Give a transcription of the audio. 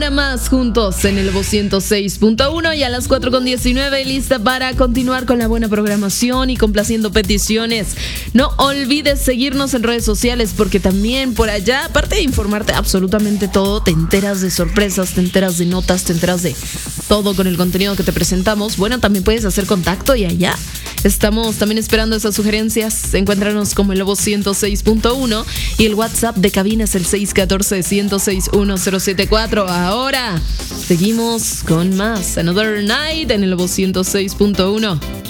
Más juntos en el Lobo 106.1 y a las 4:19 lista para continuar con la buena programación y complaciendo peticiones. No olvides seguirnos en redes sociales porque también por allá, aparte de informarte absolutamente todo, te enteras de sorpresas, te enteras de notas, te enteras de todo con el contenido que te presentamos. Bueno, también puedes hacer contacto y allá estamos también esperando esas sugerencias. Encuéntranos como el Lobo 106.1 y el WhatsApp de cabina es el 614-106-1074. Ahora seguimos con más Another Night en el Lobo 106.1.